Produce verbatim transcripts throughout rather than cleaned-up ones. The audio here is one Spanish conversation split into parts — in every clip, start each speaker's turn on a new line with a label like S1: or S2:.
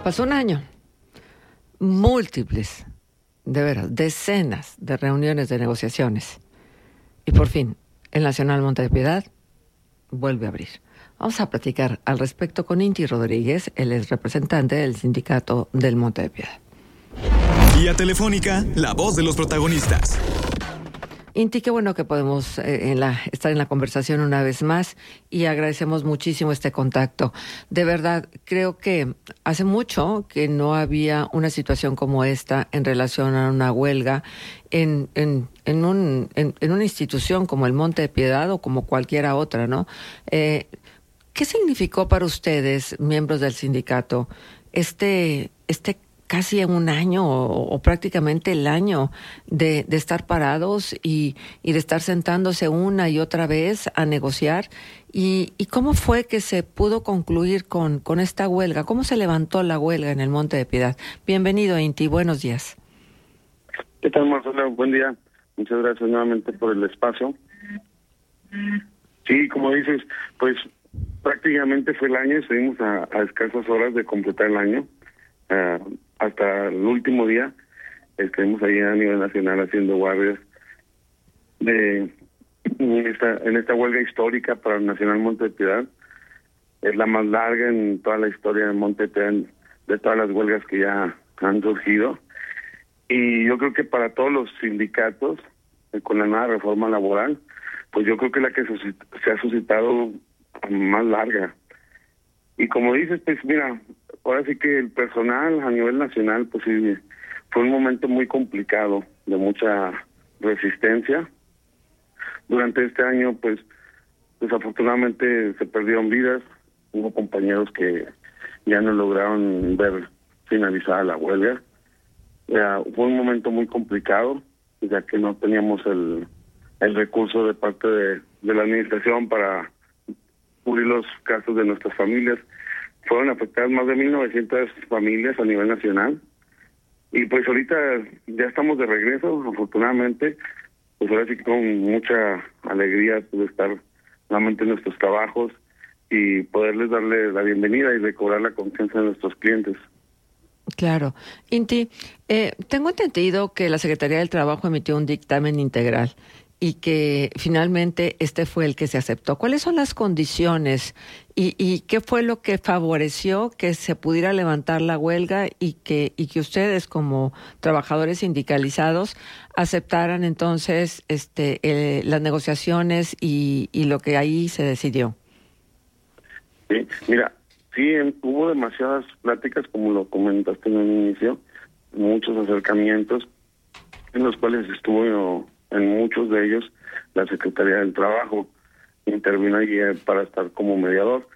S1: Pasó un año, múltiples, de veras, decenas de reuniones de negociaciones. Y por fin, el Nacional Monte de Piedad vuelve a abrir. Vamos a platicar al respecto con Inti Rodríguez, él es representante del sindicato del Monte de Piedad.
S2: Vía telefónica, la voz de los protagonistas.
S1: Inti, qué bueno que podemos eh, en la, estar en la conversación una vez más y agradecemos muchísimo este contacto. De verdad, creo que hace mucho que no había una situación como esta en relación a una huelga en, en, en, un, en, en una institución como el Monte de Piedad o como cualquiera otra, ¿no? Eh, ¿Qué significó para ustedes, miembros del sindicato, este, este casi un año o, o prácticamente el año de, de estar parados y, y de estar sentándose una y otra vez a negociar? ¿Y, y cómo fue que se pudo concluir con, con esta huelga? ¿Cómo se levantó la huelga en el Monte de Piedad? Bienvenido, Inti, buenos días.
S3: ¿Qué tal, Marcela? Buen día. Muchas gracias nuevamente por el espacio. Sí, como dices, pues prácticamente fue el año, estuvimos a, a escasas horas de completar el año. Uh, hasta el último día estuvimos ahí a nivel nacional haciendo guardias de en esta, en esta huelga histórica para el Nacional Monte de Piedad. Es la más larga en toda la historia del Monte de Piedad, de todas las huelgas que ya han surgido. Y yo creo que para todos los sindicatos, eh, con la nueva reforma laboral, pues yo creo que la que se ha suscitado más larga. Y como dices, pues mira, ahora sí que el personal a nivel nacional, pues sí, fue un momento muy complicado, de mucha resistencia. Durante este año, pues, desafortunadamente se perdieron vidas. Hubo compañeros que ya no lograron ver finalizada la huelga. Ya, fue un momento muy complicado, ya que no teníamos el, el recurso de parte de, de la administración para cubrir los casos de nuestras familias. Fueron afectadas más de mil novecientas familias a nivel nacional. Y pues ahorita ya estamos de regreso, afortunadamente. Pues ahora sí que con mucha alegría de estar nuevamente en nuestros trabajos y poderles darle la bienvenida y recobrar la confianza de nuestros clientes.
S1: Claro. Inti, eh, tengo entendido que la Secretaría del Trabajo emitió un dictamen integral y que finalmente este fue el que se aceptó. ¿Cuáles son las condiciones y, y qué fue lo que favoreció que se pudiera levantar la huelga y que, y que ustedes como trabajadores sindicalizados aceptaran entonces este, eh, las negociaciones y, y lo que ahí se decidió?
S3: Sí, mira, sí, en, hubo demasiadas pláticas, como lo comentaste en el inicio, muchos acercamientos en los cuales estuvo en muchos de ellos la Secretaría del Trabajo intervino allí para estar como mediador.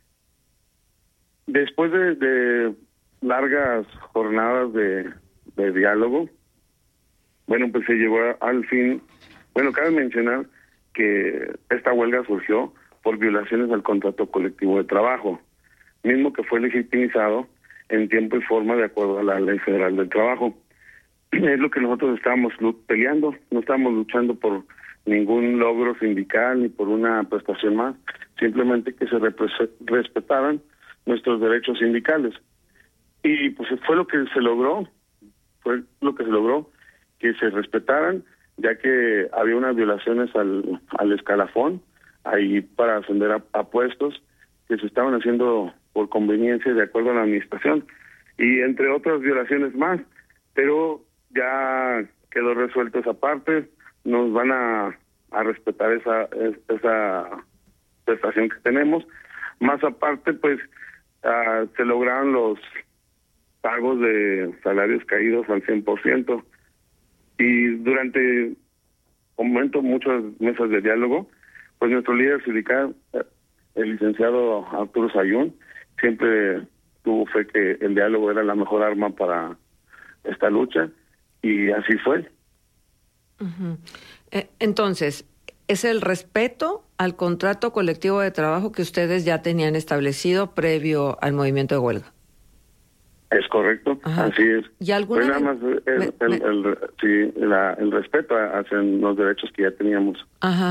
S3: Después de, de largas jornadas de, de diálogo, bueno, pues se llegó al fin. Bueno, cabe mencionar que esta huelga surgió por violaciones al contrato colectivo de trabajo, mismo que fue legitimizado en tiempo y forma de acuerdo a la Ley Federal del Trabajo. Es lo que nosotros estábamos peleando, no estábamos luchando por ningún logro sindical ni por una prestación más, simplemente que se respetaran nuestros derechos sindicales. Y pues fue lo que se logró, fue lo que se logró, que se respetaran, ya que había unas violaciones al, al escalafón, ahí para ascender a, a puestos, que se estaban haciendo por conveniencia de acuerdo a la administración, y entre otras violaciones más, pero ya quedó resuelto esa parte, nos van a, a respetar esa esa prestación que tenemos. Más aparte, pues, uh, se lograron los pagos de salarios caídos al cien por ciento. Y durante un momento, muchas mesas de diálogo, pues nuestro líder sindical, el licenciado Arturo Sayún, siempre tuvo fe que el diálogo era la mejor arma para esta lucha. Y así fue.
S1: Uh-huh. Eh, entonces, ¿es el respeto al contrato colectivo de trabajo que ustedes ya tenían establecido previo al movimiento de huelga?
S3: Es correcto, Ajá. Así es.
S1: ¿Y alguna
S3: pues nada más el, me, el, el, el, sí, la, el respeto hacia los derechos que ya teníamos.
S1: Ajá.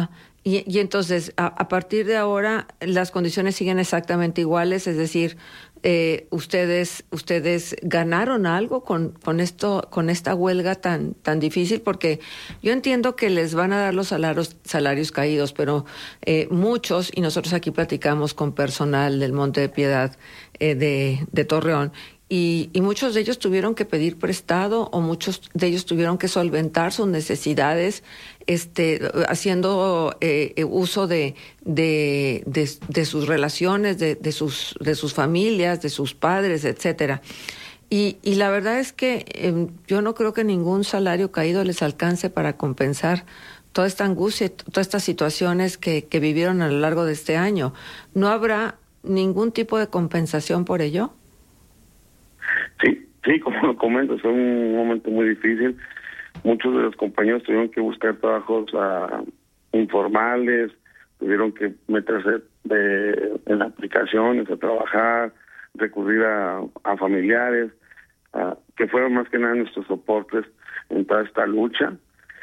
S1: Y, y entonces, a, a partir de ahora, las condiciones siguen exactamente iguales, es decir, eh, ustedes ustedes ganaron algo con con esto con esta huelga tan tan difícil, porque yo entiendo que les van a dar los salarios salarios caídos, pero eh, muchos, y nosotros aquí platicamos con personal del Monte de Piedad eh, de de Torreón, Y, y muchos de ellos tuvieron que pedir prestado, o muchos de ellos tuvieron que solventar sus necesidades, este, haciendo eh, uso de, de, de, de sus relaciones, de, de sus, de sus familias, de sus padres, etcétera. Y, y la verdad es que eh, yo no creo que ningún salario caído les alcance para compensar toda esta angustia, todas estas situaciones que, que vivieron a lo largo de este año. ¿No habrá ningún tipo de compensación por ello?
S3: Sí, sí, como lo comento, fue un momento muy difícil. Muchos de los compañeros tuvieron que buscar trabajos uh, informales, tuvieron que meterse de, en aplicaciones a trabajar, recurrir a, a familiares, uh, que fueron más que nada nuestros soportes en toda esta lucha.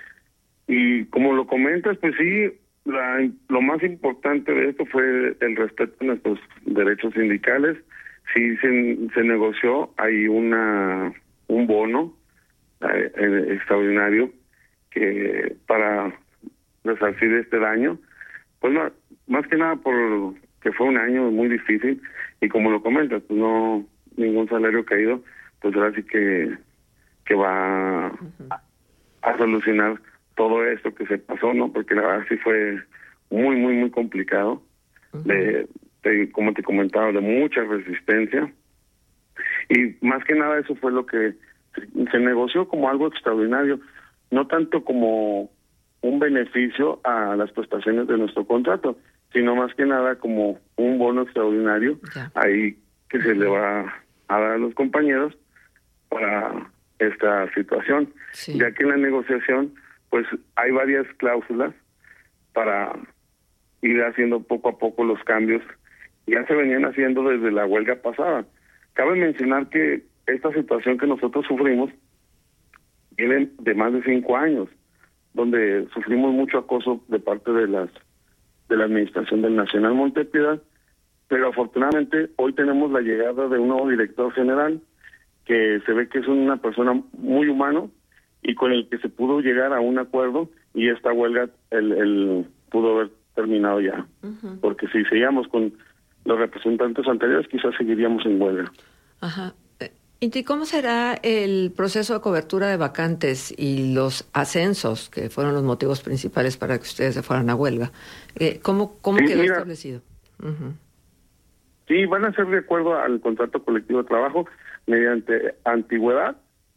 S3: Y como lo comentas, pues sí, la, lo más importante de esto fue el respeto a nuestros derechos sindicales. Sí, se, se negoció, hay una un bono eh, extraordinario que para resarcir este daño, pues no, más que nada por que fue un año muy difícil, y como lo comentas, pues no ningún salario caído, pues ahora sí que que va uh-huh. a, a solucionar todo esto que se pasó, ¿no? Porque la verdad sí fue muy muy muy complicado. Uh-huh. de De, como te comentaba, de mucha resistencia, y más que nada eso fue lo que se, se negoció como algo extraordinario, no tanto como un beneficio a las prestaciones de nuestro contrato, sino más que nada como un bono extraordinario yeah. ahí que se le va a dar a los compañeros para esta situación, sí. ya que en la negociación pues hay varias cláusulas para ir haciendo poco a poco los cambios. Ya se venían haciendo desde la huelga pasada. Cabe mencionar que esta situación que nosotros sufrimos viene de más de cinco años, donde sufrimos mucho acoso de parte de las de la administración del Nacional Monte de Piedad, pero afortunadamente hoy tenemos la llegada de un nuevo director general que se ve que es una persona muy humano y con el que se pudo llegar a un acuerdo, y esta huelga el, el pudo haber terminado ya. Uh-huh. Porque si seguíamos con los representantes anteriores, quizás seguiríamos en huelga.
S1: Ajá. ¿Y cómo será el proceso de cobertura de vacantes y los ascensos, que fueron los motivos principales para que ustedes se fueran a huelga? Eh, ¿Cómo, cómo sí, quedó mira, establecido? Uh-huh.
S3: Sí, van a ser de acuerdo al contrato colectivo de trabajo mediante antigüedad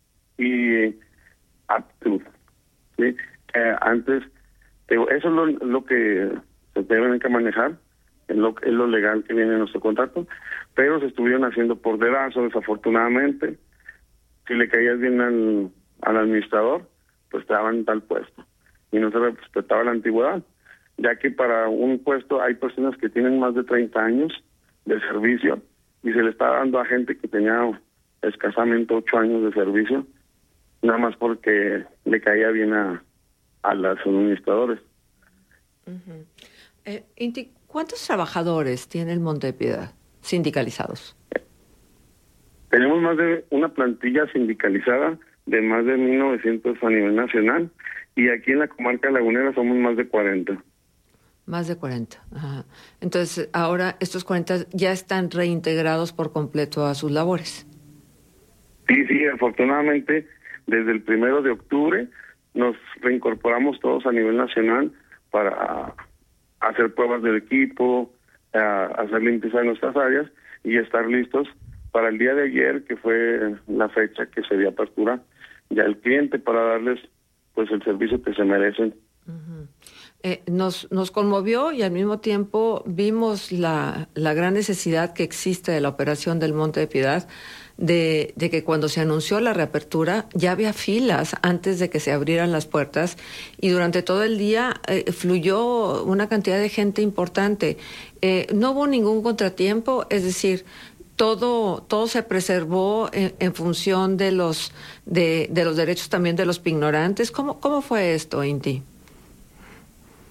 S3: y aptitud. ¿Sí? Eh, antes, eso es lo, lo que se deben que manejar. Es lo, es lo legal que viene en nuestro contrato, pero se estuvieron haciendo por dedazo, desafortunadamente. Si le caías bien al, al administrador, pues te daban tal puesto, y no se respetaba la antigüedad, ya que para un puesto hay personas que tienen más de treinta años de servicio, y se le está dando a gente que tenía escasamente ocho años de servicio, nada más porque le caía bien a, a los administradores.
S1: Uh-huh. eh, Inti, ¿cuántos trabajadores tiene el Monte de Piedad sindicalizados?
S3: Tenemos más de una plantilla sindicalizada de más de mil novecientos a nivel nacional, y aquí en la comarca lagunera somos más de cuarenta.
S1: Más de cuarenta. Ajá. Entonces, ahora estos cuarenta ya están reintegrados por completo a sus labores.
S3: Sí, sí, afortunadamente, desde el primero de octubre nos reincorporamos todos a nivel nacional para hacer pruebas del equipo, a hacer limpieza de nuestras áreas y estar listos para el día de ayer, que fue la fecha que se dio apertura ya el cliente, para darles pues el servicio que se merecen.
S1: Uh-huh. Eh, nos nos conmovió, y al mismo tiempo vimos la, la gran necesidad que existe de la operación del Monte de Piedad, de, de que cuando se anunció la reapertura ya había filas antes de que se abrieran las puertas, y durante todo el día eh, fluyó una cantidad de gente importante. Eh, no hubo ningún contratiempo, es decir, todo todo se preservó en, en función de los de, de los derechos también de los pignorantes. ¿Cómo cómo fue esto, Inti?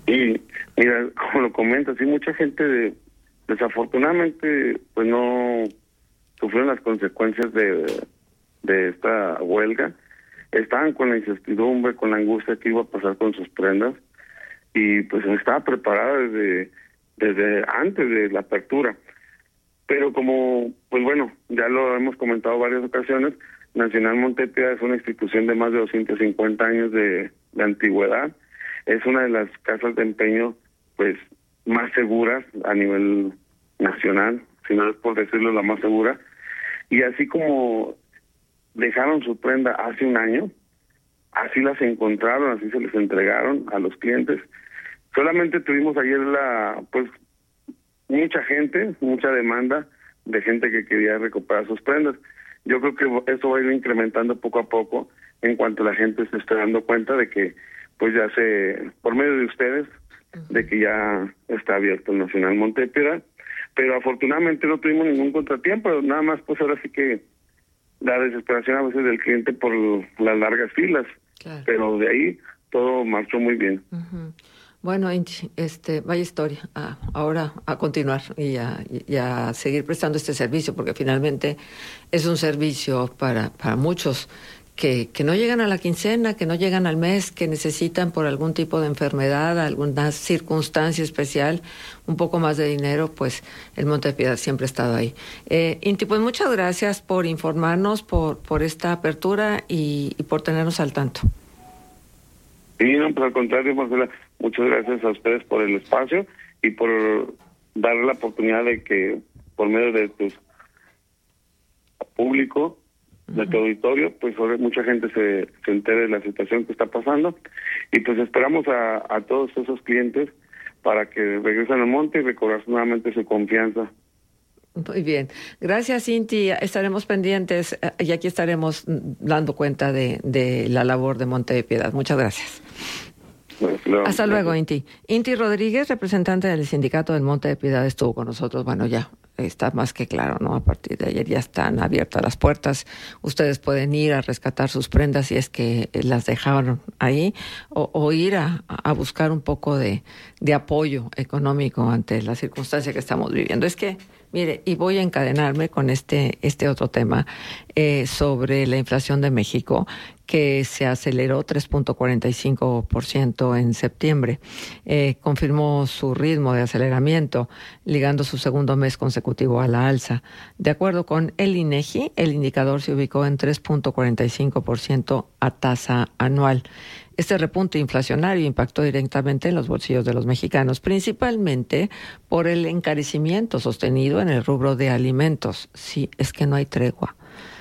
S3: Y mira, como lo comentas, sí, mucha gente de, desafortunadamente pues no sufrieron las consecuencias de, de esta huelga. Estaban con la incertidumbre, con la angustia que iba a pasar con sus prendas, y pues estaba preparada desde, desde antes de la apertura. Pero como, pues bueno, ya lo hemos comentado varias ocasiones, Nacional Montepiedad es una institución de más de doscientos cincuenta años de, de antigüedad. Es una de las casas de empeño pues más seguras a nivel nacional, si no es por decirlo la más segura. Y así como dejaron su prenda hace un año, así las encontraron, así se les entregaron a los clientes. Solamente tuvimos ayer la, pues, mucha gente, mucha demanda de gente que quería recuperar sus prendas. Yo creo que eso va a ir incrementando poco a poco en cuanto la gente se esté dando cuenta de que, pues ya se, por medio de ustedes, de que ya está abierto el Nacional Montepiedad. Pero afortunadamente no tuvimos ningún contratiempo, nada más pues ahora sí que la desesperación a veces del cliente por las largas filas, claro. Pero de ahí todo marchó muy bien.
S1: Uh-huh. Bueno, Inti, este, vaya historia. Ah, ahora a continuar y a, y a seguir prestando este servicio, porque finalmente es un servicio para, para muchos que, que no llegan a la quincena, que no llegan al mes, que necesitan por algún tipo de enfermedad, alguna circunstancia especial, un poco más de dinero, pues el Montepiedad siempre ha estado ahí. Eh, Inti, pues muchas gracias por informarnos, por, por esta apertura y, y por tenernos al tanto.
S3: Sí, no, pues al contrario, Marcela, muchas gracias a ustedes por el espacio y por dar la oportunidad de que por medio de tu público, de uh-huh. tu auditorio, pues mucha gente se, se entere de la situación que está pasando, y pues esperamos a, a todos esos clientes para que regresen al monte y recobrar nuevamente su confianza.
S1: Muy bien. Gracias, Inti. Estaremos pendientes y aquí estaremos dando cuenta de, de la labor de Montepiedad. Muchas gracias.
S3: Bueno, claro,
S1: Hasta
S3: gracias.
S1: luego, Inti. Inti Rodríguez, representante del sindicato del Montepiedad, estuvo con nosotros. Bueno, ya está más que claro, ¿no? A partir de ayer ya están abiertas las puertas. Ustedes pueden ir a rescatar sus prendas si es que las dejaron ahí, o, o ir a, a buscar un poco de, de apoyo económico ante la circunstancia que estamos viviendo. Es que, mire, y voy a encadenarme con este, este otro tema eh, sobre la inflación de México, que se aceleró tres punto cuarenta y cinco por ciento en septiembre. Eh, confirmó su ritmo de aceleramiento, ligando su segundo mes consecutivo a la alza. De acuerdo con el INEGI, el indicador se ubicó en tres punto cuarenta y cinco por ciento a tasa anual. Este repunte inflacionario impactó directamente en los bolsillos de los mexicanos, principalmente por el encarecimiento sostenido en el rubro de alimentos. Sí, es que no hay tregua.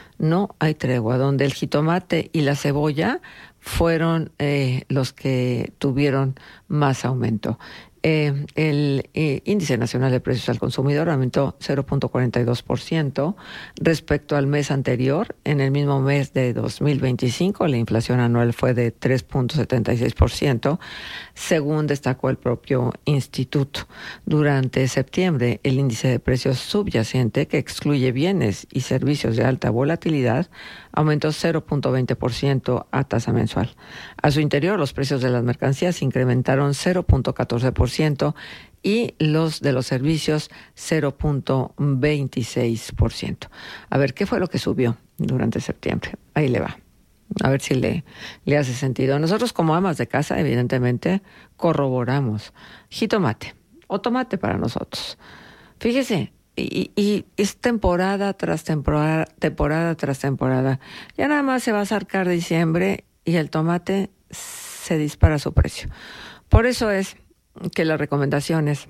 S1: No hay tregua, donde el jitomate y la cebolla fueron eh, los que tuvieron más aumento. Eh, el eh, índice nacional de precios al consumidor aumentó cero punto cuarenta y dos por ciento respecto al mes anterior. En el mismo mes de dos mil veinticinco, la inflación anual fue de tres punto setenta y seis por ciento, según destacó el propio instituto. Durante septiembre, el índice de precios subyacente, que excluye bienes y servicios de alta volatilidad, aumentó cero punto veinte por ciento a tasa mensual. A su interior, los precios de las mercancías incrementaron cero punto catorce por ciento y los de los servicios cero punto veintiséis por ciento. A ver, ¿qué fue lo que subió durante septiembre? Ahí le va. A ver si le, le hace sentido. Nosotros como amas de casa, evidentemente, corroboramos jitomate o tomate para nosotros. Fíjese, y, y es temporada tras temporada, temporada tras temporada. Ya nada más se va a acercar diciembre y el tomate se dispara su precio. Por eso es que las recomendaciones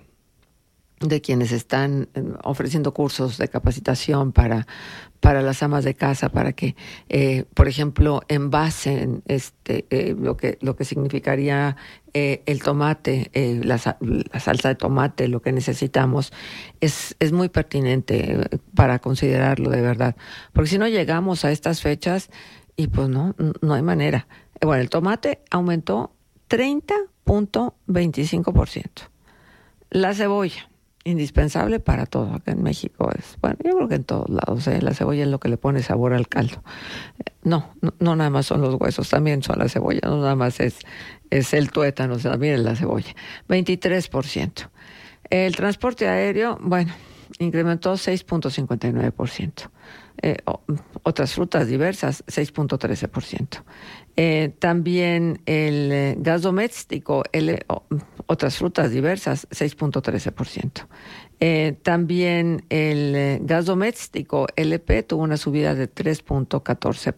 S1: de quienes están ofreciendo cursos de capacitación para, para las amas de casa, para que, eh, por ejemplo, envasen este, eh, lo que, lo que significaría eh, el tomate, eh, la, la salsa de tomate, lo que necesitamos, es, es muy pertinente para considerarlo de verdad. Porque si no llegamos a estas fechas, y pues no, no hay manera. Bueno, el tomate aumentó treinta punto veinticinco por ciento. La cebolla indispensable para todo. Acá en México es, bueno, yo creo que en todos lados, ¿eh? La cebolla es lo que le pone sabor al caldo. No, no, no nada más son los huesos, también son la cebolla, no nada más es, es el tuétano, también es la cebolla. veintitrés por ciento. El transporte aéreo, bueno, incrementó seis punto cincuenta y nueve por ciento. Eh, otras frutas diversas, seis punto trece por ciento. Eh, también el eh, gas doméstico, el, oh, otras frutas diversas, seis punto trece por ciento. Eh, también el eh, gas doméstico L P tuvo una subida de tres punto catorce